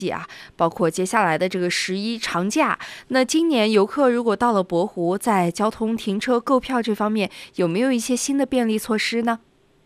包括接下来的这个11长假，那今年游客如果到了博湖，在交通、停车、购票这方面，有没有一些新的便利措施呢？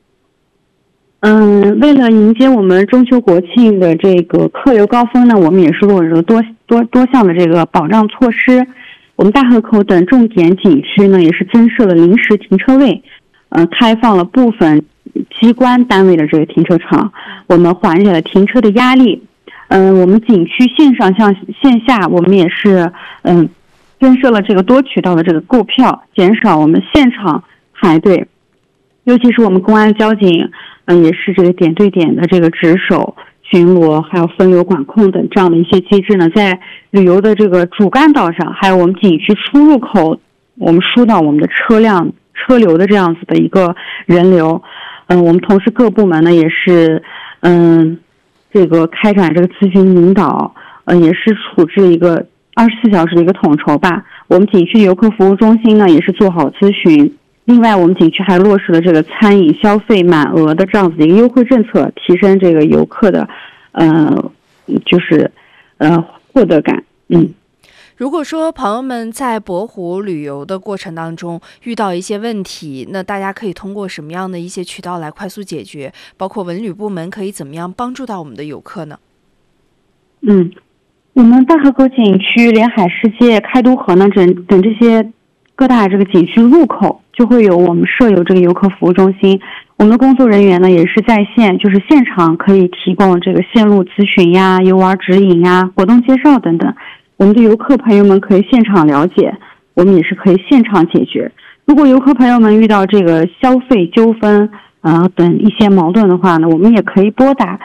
为了迎接我们中秋国庆的这个客流高峰呢，我们也是落实了多项的这个保障措施。我们大河口等重点景区呢，也是增设了临时停车位，开放了部分机关单位的这个停车场，我们缓解了停车的压力。我们景区线上向线下，我们也是增设了这个多渠道的这个购票，减少我们现场排队。尤其是我们公安交警，也是这个点对点的这个值守、巡逻，还有分流管控等这样的一些机制呢，在旅游的这个主干道上，还有我们景区出入口，我们疏导我们的车流的这样子的一个人流。我们同时各部门呢也是这个开展这个咨询引导，也是处置一个24小时的一个统筹吧。我们景区游客服务中心呢也是做好咨询。另外，我们景区还落实了这个餐饮消费满额的这样子的一个优惠政策，提升这个游客的获得感。 如果说朋友们在博湖旅游的过程当中遇到一些问题，那大家可以通过什么样的一些渠道来快速解决？包括文旅部门可以怎么样帮助到我们的游客呢？ 我们大河口景区、连海世界、开都河呢等这些各大这个景区入口就会有我们设有这个游客服务中心，我们的工作人员呢也是在线，就是现场可以提供这个线路咨询呀、游玩指引呀、活动介绍等等。我们的游客朋友们可以现场了解，我们也是可以现场解决。如果游客朋友们遇到这个消费纠纷等一些矛盾的话呢，我们也可以拨打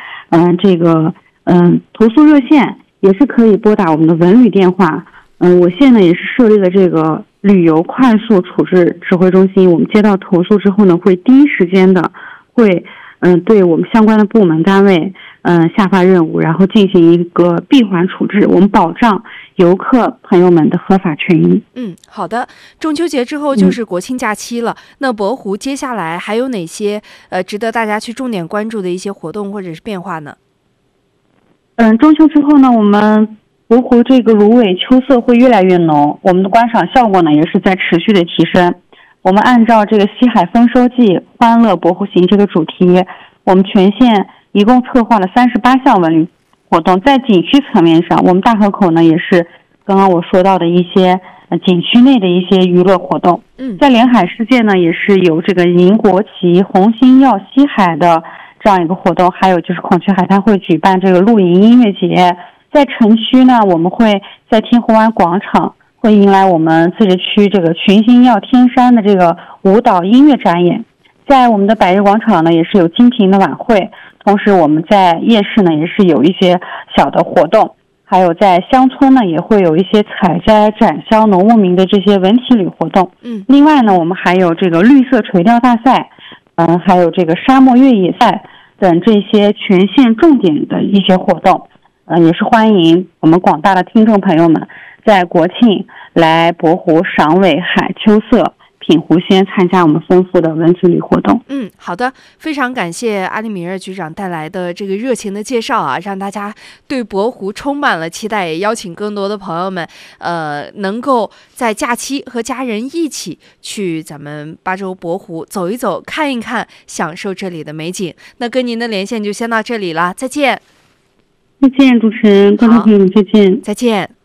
投诉热线，也是可以拨打我们的文旅电话。我现在也是设立了这个旅游快速处置指挥中心，我们接到投诉之后呢，会第一时间的会对我们相关的部门单位下发任务，然后进行一个闭环处置，我们保障游客朋友们的合法权益。 好的。中秋节之后就是国庆假期了，那博湖接下来还有哪些值得大家去重点关注的一些活动或者是变化呢？ 中秋之后呢，我们博湖这个芦苇秋色会越来越浓，我们的观赏效果呢也是在持续的提升。我们按照这个西海丰收季欢乐博湖行这个主题，我们全县一共策划了38项文旅活动。在景区层面上，我们大河口呢也是刚刚我说到的一些景区内的一些娱乐活动。在连海世界呢也是有这个迎国旗、红星耀西海的这样一个活动，还有就是孔雀海滩会举办这个露营音乐节。在城区呢，我们会在天湖湾广场会迎来我们自治区这个群星耀天山的这个舞蹈音乐展演。在我们的百日广场呢也是有精品的晚会，同时我们在夜市呢也是有一些小的活动，还有在乡村呢也会有一些采摘展销农牧民的这些文体旅活动。另外呢，我们还有这个绿色垂钓大赛，还有这个沙漠越野赛等这些全县重点的一些活动。也是欢迎我们广大的听众朋友们在国庆来博湖赏尾海秋色，品湖鲜，参加我们丰富的文体旅活动。 好的，非常感谢阿里米热局长带来的这个热情的介绍让大家对博湖充满了期待，也邀请更多的朋友们能够在假期和家人一起去咱们巴州博湖走一走、看一看，享受这里的美景。那跟您的连线就先到这里了，再见。 再见，主持人，观众朋友们，再见。 再见。